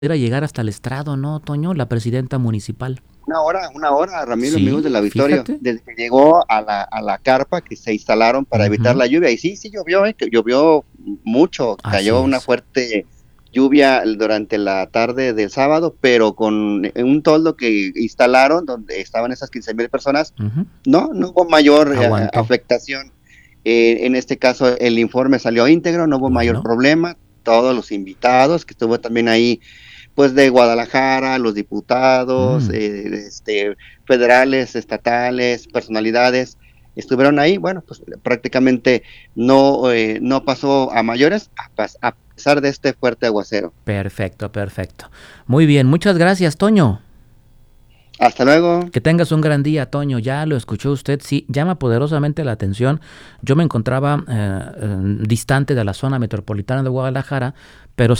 era llegar hasta el estrado, ¿no, Toño? La presidenta municipal. Una hora, Ramiro, amigos Sí, del auditorio, fíjate. desde que llegó a la carpa que se instalaron para evitar Ujú. la lluvia. Y sí, sí llovió, que llovió mucho, Así cayó una es. fuerte lluvia durante la tarde del sábado, pero con un toldo que instalaron donde estaban esas 15,000 personas, Ujú. no hubo mayor Aguantó. afectación. En este caso, el informe salió íntegro, no hubo mayor Bueno. problema. Todos los invitados que estuvo también ahí pues de Guadalajara, los diputados, Mm. federales, estatales, personalidades, estuvieron ahí. Bueno, pues prácticamente no pasó a mayores a pesar de este fuerte aguacero. Perfecto, perfecto. Muy bien, muchas gracias, Toño. Hasta luego. Que tengas un gran día, Toño. Ya lo escuchó usted, sí, llama poderosamente la atención. Yo me encontraba distante de la zona metropolitana de Guadalajara, pero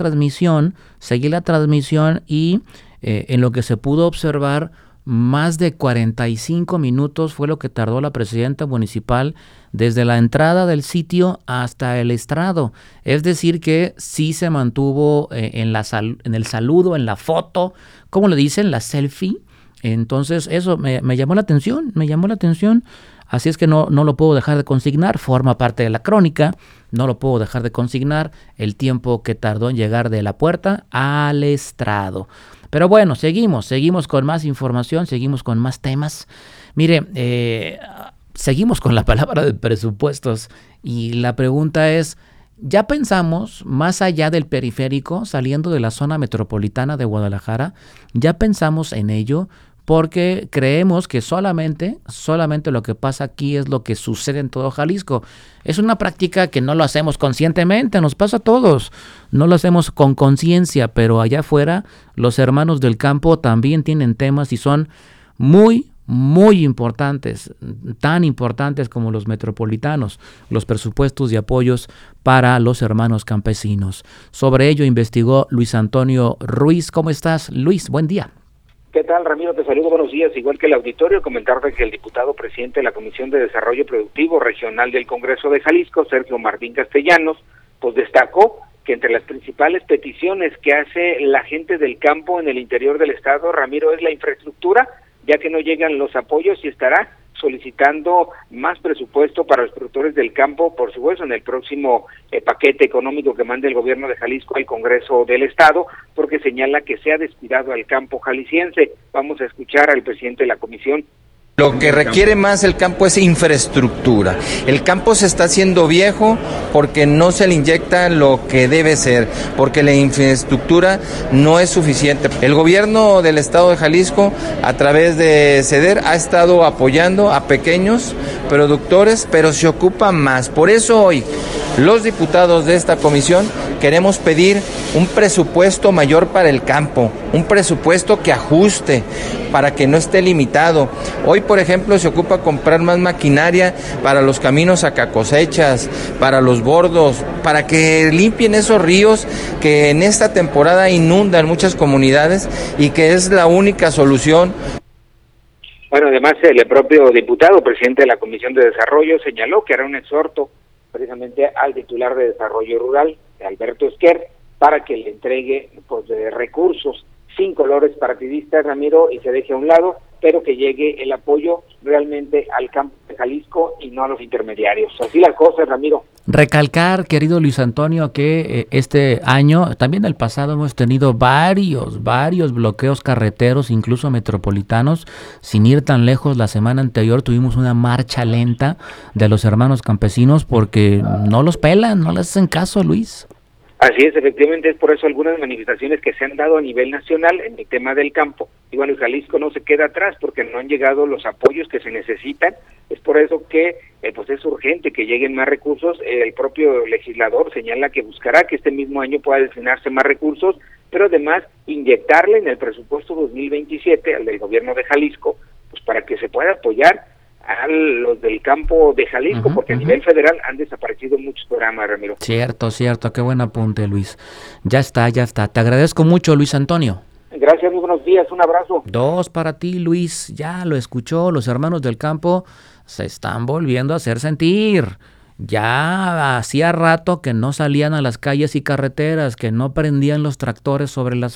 seguí la transmisión y en lo que se pudo observar, más de 45 minutos fue lo que tardó la presidenta municipal desde la entrada del sitio hasta el estrado. Es decir, que sí se mantuvo en el saludo, en la foto, ¿cómo le dicen? La selfie. Entonces eso me llamó la atención, me llamó la atención. Así es que no lo puedo dejar de consignar, forma parte de la crónica, no lo puedo dejar de consignar, el tiempo que tardó en llegar de la puerta al estrado. Pero bueno, seguimos con más información, seguimos con más temas. Mire, seguimos con la palabra de presupuestos y la pregunta es, ¿ya pensamos más allá del periférico, saliendo de la zona metropolitana de Guadalajara? ¿Ya pensamos en ello? Porque creemos que solamente lo que pasa aquí es lo que sucede en todo Jalisco. Es una práctica que no lo hacemos conscientemente, nos pasa a todos. No lo hacemos con conciencia, pero allá afuera los hermanos del campo también tienen temas y son muy importantes, tan importantes como los metropolitanos, los presupuestos y apoyos para los hermanos campesinos. Sobre ello investigó Luis Antonio Ruiz. ¿Cómo estás, Luis? Buen día. ¿Qué tal, Ramiro? Te saludo, buenos días. Igual que el auditorio, comentarte que el diputado presidente de la Comisión de Desarrollo Productivo Regional del Congreso de Jalisco, Sergio Martín Castellanos, pues destacó que entre las principales peticiones que hace la gente del campo en el interior del estado, Ramiro, es la infraestructura, ya que no llegan los apoyos y estará solicitando más presupuesto para los productores del campo, por supuesto, en el próximo paquete económico que mande el gobierno de Jalisco al Congreso del Estado, porque señala que se ha descuidado al campo jalisciense. Vamos a escuchar al presidente de la comisión. Lo que requiere más el campo es infraestructura. El campo se está haciendo viejo porque no se le inyecta lo que debe ser, porque la infraestructura no es suficiente. El gobierno del estado de Jalisco, a través de CEDER, ha estado apoyando a pequeños productores, pero se ocupa más. Por eso hoy los diputados de esta comisión queremos pedir un presupuesto mayor para el campo, un presupuesto que ajuste para que no esté limitado. Hoy, por ejemplo, se ocupa comprar más maquinaria para los caminos a cosechas, para los bordos, para que limpien esos ríos que en esta temporada inundan muchas comunidades y que es la única solución. Bueno, además el propio diputado, presidente de la Comisión de Desarrollo, señaló que hará un exhorto precisamente al titular de Desarrollo Rural, Alberto Esquer, para que le entregue pues, recursos sin colores partidistas, Ramiro, y se deje a un lado, pero que llegue el apoyo realmente al campo de Jalisco y no a los intermediarios. Así las cosas, Ramiro. Recalcar, querido Luis Antonio, que este año, también el pasado, hemos tenido varios bloqueos carreteros, incluso metropolitanos. Sin ir tan lejos, la semana anterior tuvimos una marcha lenta de los hermanos campesinos porque no los pelan, no les hacen caso, Luis. Así es, efectivamente, es por eso algunas manifestaciones que se han dado a nivel nacional en el tema del campo. Y bueno, Jalisco no se queda atrás porque no han llegado los apoyos que se necesitan. Es por eso que pues es urgente que lleguen más recursos. El propio legislador señala que buscará que este mismo año pueda destinarse más recursos, pero además inyectarle en el presupuesto 2027 al del gobierno de Jalisco, pues para que se pueda apoyar a los del campo de Jalisco, porque a nivel federal han desaparecido muchos programas, Ramiro. Cierto, qué buen apunte, Luis. Ya está. Te agradezco mucho, Luis Antonio. Gracias, muy buenos días, un abrazo. 2 para ti, Luis. Ya lo escuchó, los hermanos del campo se están volviendo a hacer sentir. Ya hacía rato que no salían a las calles y carreteras, que no prendían los tractores sobre las